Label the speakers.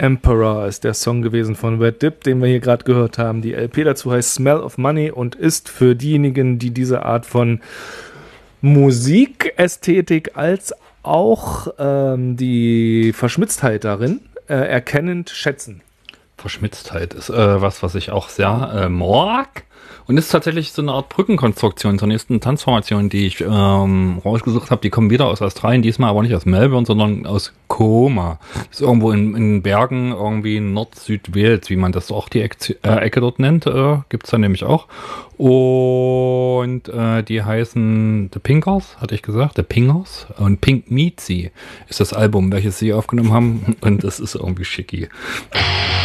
Speaker 1: Emperor ist der Song gewesen von Red Dip, den wir hier gerade gehört haben. Die LP dazu heißt Smell of Money und ist für diejenigen, die diese Art von Musikästhetik als auch die Verschmitztheit darin erkennend schätzen.
Speaker 2: Verschmitztheit ist was ich auch sehr mag. Und ist tatsächlich so eine Art Brückenkonstruktion zur nächsten Tanzformation, die ich rausgesucht habe. Die kommen wieder aus Australien, diesmal aber nicht aus Melbourne, sondern aus Cooma. Das ist irgendwo in Bergen, irgendwie Nord-Süd-Wales, wie man das auch die Ecke dort nennt, gibt's da nämlich auch. Und die heißen The Pinkers, hatte ich gesagt, The Pingers. Und Pink Meatsy ist das Album, welches sie aufgenommen haben. Und das ist irgendwie schicki.